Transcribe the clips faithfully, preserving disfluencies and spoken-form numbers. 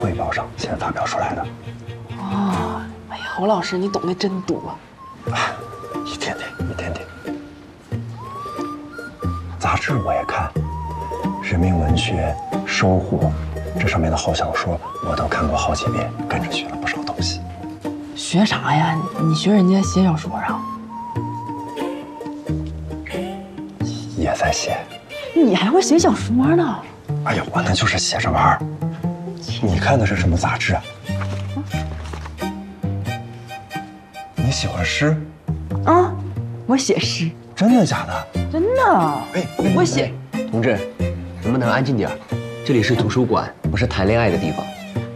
汇报上先发表出来的。 哦，哎呀，侯老师，你懂得真多。 哎，一点点，一点点。杂志我也看，人民文学、收获，这上面的好小说我都看过好几遍，跟着学了不少东西。 学啥呀？你学人家写小说啊？ 也在写。 你还会写小说呢？ 哎呀，我那就是写着玩儿。你看的是什么杂志啊？你喜欢诗？ 啊，我写诗。 真的假的？ 真的。 哎， 我写。 同志，能不能安静点？这里是图书馆，不是谈恋爱的地方。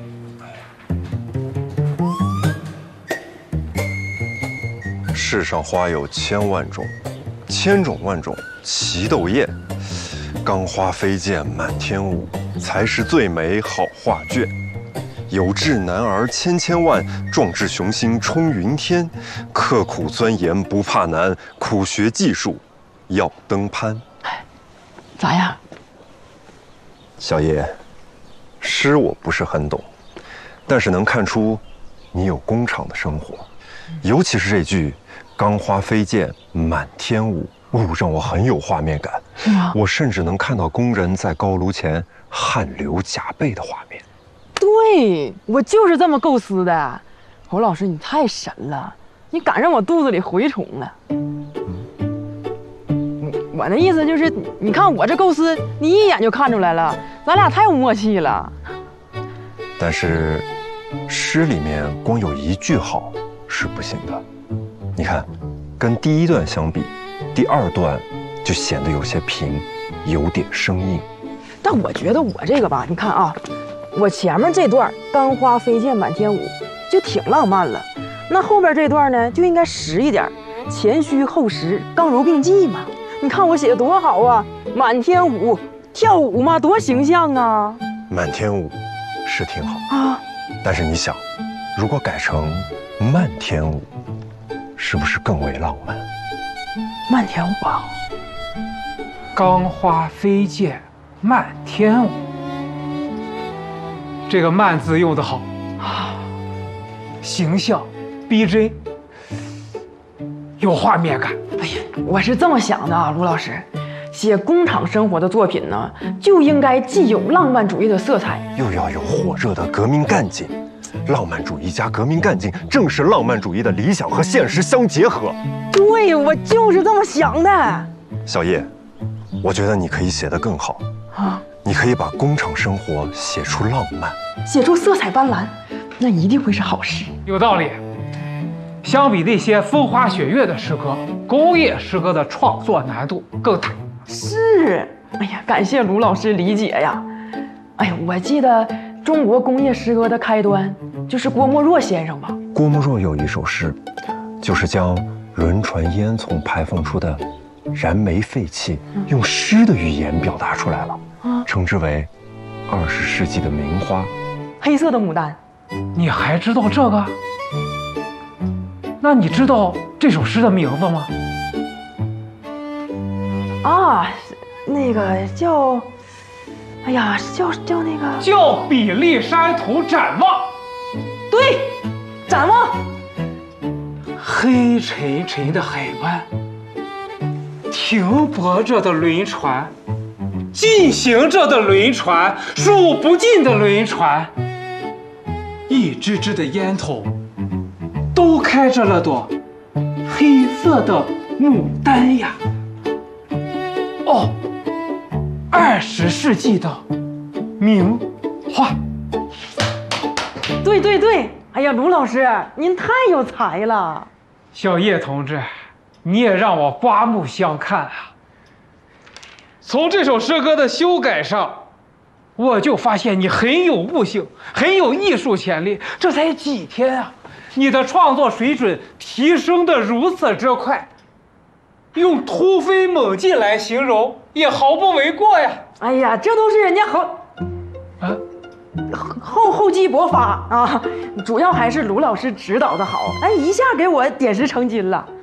世上花有千万种，千种万种齐斗艳。钢花飞溅满天舞，才是最美好画卷。有志男儿千千万，壮志雄心冲云天。刻苦钻研不怕难，苦学技术要登攀。 咋样？ 小叶，诗我不是很懂，但是能看出你有工厂的生活，尤其是这句“钢花飞溅满天舞”。雾让我很有画面感， 是吗？ 我甚至能看到工人在高炉前汗流浃背的画面。 对，我就是这么构思的。侯老师，你太神了，你赶上我肚子里蛔虫了。嗯，我的意思就是，你看我这构思，你一眼就看出来了，咱俩太有默契了。 但是，诗里面光有一句好是不行的。你看，跟第一段相比。第二段就显得有些平，有点生硬。 但我觉得我这个吧，你看啊，我前面这段“钢花飞溅满天舞”就挺浪漫了，那后边这段呢就应该实一点，前虚后实，刚柔并济嘛。你看我写的多好啊，满天舞，跳舞嘛，多形象啊！ 满天舞是挺好啊， 但是你想，如果改成漫天舞，是不是更为浪漫？ 漫天舞啊， 钢花飞溅漫天舞，这个“漫”字用得好啊，形象逼真，有画面感。 哎呀，我是这么想的啊，卢老师，写工厂生活的作品呢，就应该既有浪漫主义的色彩， 又要有火热的革命干劲。浪漫主义加革命干劲，正是浪漫主义的理想和现实相结合。 对，我就是这么想的。 小叶，我觉得你可以写得更好啊！你可以把工厂生活写出浪漫， 写出色彩斑斓，那一定会是好诗。 有道理。相比那些风花雪月的诗歌，工业诗歌的创作难度更大。 是，哎呀，感谢卢老师理解呀。哎呀，我记得中国工业诗歌的开端就是郭沫若先生吧？ 郭沫若有一首诗，就是将轮船烟囱排放出的燃煤废气，用诗的语言表达出来了，啊，称之为二十世纪的名花 ——黑色的牡丹。 你还知道这个？那你知道这首诗的名字吗？ 啊，那个叫……哎呀，叫叫那个叫《比利山图展望》。 对，展望。 黑沉沉的海湾，停泊着的轮船，进行着的轮船，数不尽的轮船，一支支的烟筒，都开着了朵黑色的牡丹呀。哦，二十世纪的名画。 对对对，哎呀，卢老师，您太有才了。 小叶同志，你也让我刮目相看啊！从这首诗歌的修改上，我就发现你很有悟性，很有艺术潜力。这才几天啊，你的创作水准提升得如此之快，用突飞猛进来形容也毫不为过呀！ 哎呀，这都是人家后啊后厚积薄发啊，主要还是卢老师指导的好，哎，一下给我点石成金了。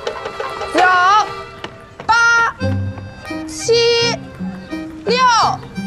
九、八、七、六。